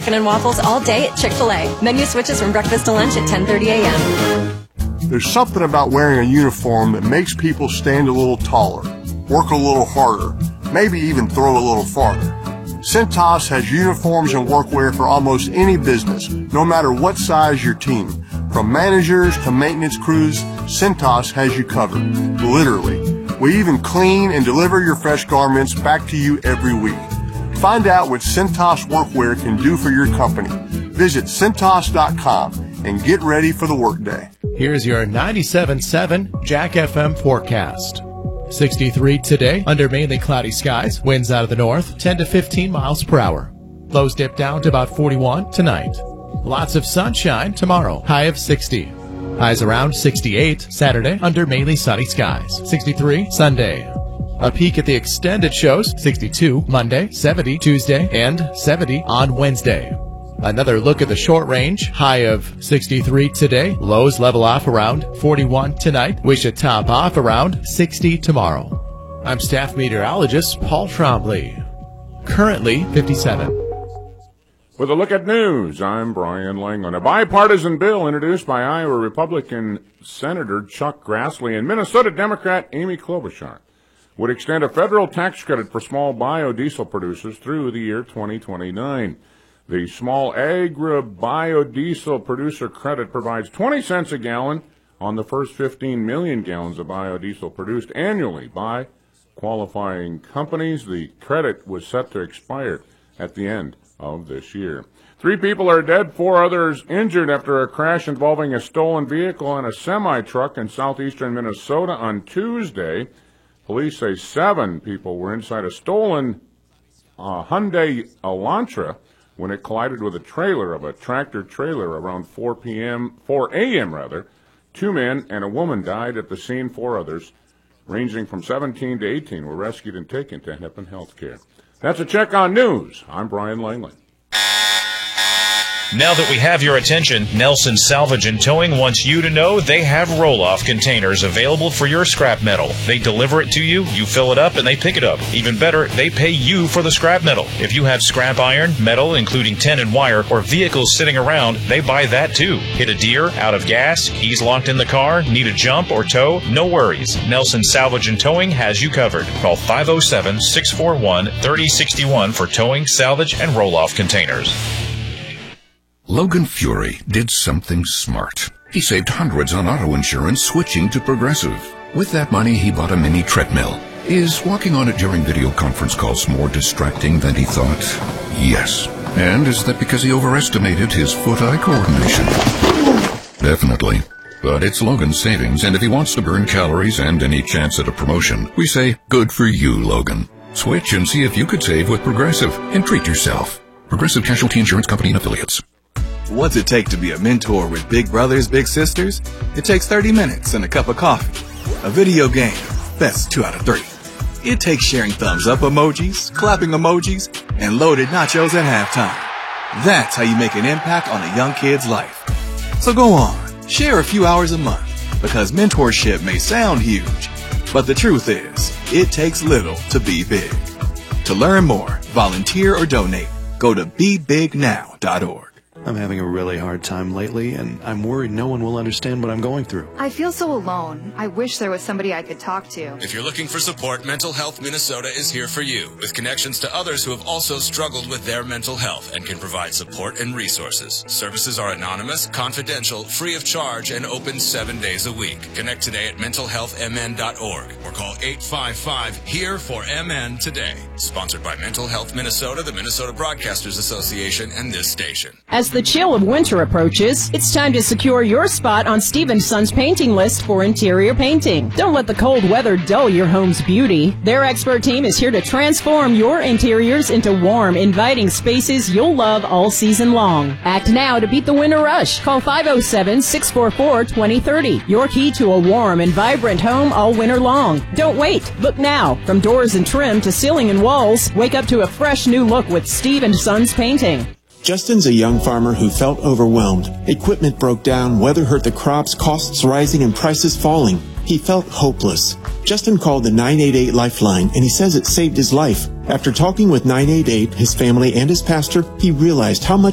chicken and waffles all day at Chick-fil-A. Menu switches from breakfast to lunch at 10:30 a.m. There's something about wearing a uniform that makes people stand a little taller, work a little harder, maybe even throw a little farther. Cintas has uniforms and workwear for almost any business, no matter what size your team. From managers to maintenance crews, Cintas has you covered, literally. We even clean and deliver your fresh garments back to you every week. Find out what Cintas workwear can do for your company. Visit Cintas.com and get ready for the workday. Here's your 97.7 Jack FM forecast. 63 today, under mainly cloudy skies, winds out of the north, 10 to 15 miles per hour. Lows dip down to about 41 tonight. Lots of sunshine tomorrow, high of 60. Highs around 68 Saturday, under mainly sunny skies. 63 Sunday. A peek at the extended shows, 62 Monday, 70 Tuesday, and 70 on Wednesday. Another look at the short range, high of 63 today, lows level off around 41 tonight, we should top off around 60 tomorrow. I'm staff meteorologist Paul Trombley. Currently 57. With a look at news, I'm Brian Langland. A bipartisan bill introduced by Iowa Republican Senator Chuck Grassley and Minnesota Democrat Amy Klobuchar would extend a federal tax credit for small biodiesel producers through the year 2029. The small agri-biodiesel producer credit provides 20 cents a gallon on the first 15 million gallons of biodiesel produced annually by qualifying companies. The credit was set to expire at the end of this year. 3 people are dead, 4 others injured after a crash involving a stolen vehicle and a semi-truck in southeastern Minnesota on Tuesday. Police say 7 people were inside a stolen Hyundai Elantra when it collided with a trailer of a tractor trailer around 4 a.m. 2 men and a woman died at the scene. 4 others, ranging from 17 to 18, were rescued and taken to Hennepin Healthcare. That's a check on news. I'm Brian Langley. Now that we have your attention, Nelson Salvage and Towing wants you to know they have roll-off containers available for your scrap metal. They deliver it to you, you fill it up, and they pick it up. Even better, they pay you for the scrap metal. If you have scrap iron, metal, including tin and wire, or vehicles sitting around, they buy that too. Hit a deer, out of gas, keys locked in the car, need a jump or tow? No worries. Nelson Salvage and Towing has you covered. Call 507-641-3061 for towing, salvage, and roll-off containers. Logan Fury did something smart. He saved hundreds on auto insurance switching to Progressive. With that money, he bought a mini treadmill. Is walking on it during video conference calls more distracting than he thought? Yes. And is that because he overestimated his foot-eye coordination? Definitely. But it's Logan's savings, and if he wants to burn calories and any chance at a promotion, we say, good for you, Logan. Switch and see if you could save with Progressive and treat yourself. Progressive Casualty Insurance Company and Affiliates. What's it take to be a mentor with big brothers, big sisters? It takes 30 minutes and a cup of coffee. A video game, that's 2 out of 3. It takes sharing thumbs up emojis, clapping emojis, and loaded nachos at halftime. That's how you make an impact on a young kid's life. So go on, share a few hours a month, because mentorship may sound huge, but the truth is, it takes little to be big. To learn more, volunteer or donate, go to BeBigNow.org. I'm having a really hard time lately, and I'm worried no one will understand what I'm going through. I feel so alone. I wish there was somebody I could talk to. If you're looking for support, Mental Health Minnesota is here for you, with connections to others who have also struggled with their mental health and can provide support and resources. Services are anonymous, confidential, free of charge, and open 7 days a week. Connect today at mentalhealthmn.org or call 855-HERE-FOR-MN today. Sponsored by Mental Health Minnesota, the Minnesota Broadcasters Association, and this station. As the chill of winter approaches, it's time to secure your spot on Steve & Son's painting list for interior painting. Don't let the cold weather dull your home's beauty. Their expert team is here to transform your interiors into warm, inviting spaces you'll love all season long. Act now to beat the winter rush. Call 507-644-2030. Your key to a warm and vibrant home all winter long. Don't wait. Look now. From doors and trim to ceiling and walls, wake up to a fresh new look with Steve & Son's painting. Justin's a young farmer who felt overwhelmed. Equipment broke down, weather hurt the crops, costs rising, and prices falling. He felt hopeless. Justin called the 988 Lifeline, and he says it saved his life. After talking with 988, his family, and his pastor, he realized how much